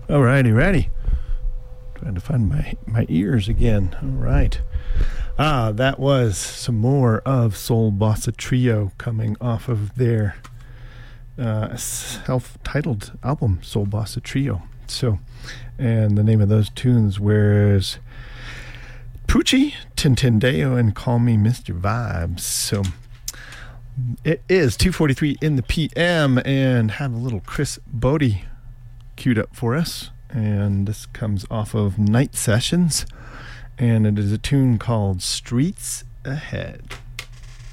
Alrighty, ready. Trying to find my ears again. All right. That was some more of Soul Bossa Trio coming off of their self-titled album, Soul Bossa Trio. So, and the name of those tunes was Poochie, Tintendeo, and Call Me Mr. Vibes. So, it is 2:43 in the PM, and have a little Chris Bodie queued up for us. And this comes off of Night Sessions, and it is a tune called Streets Ahead.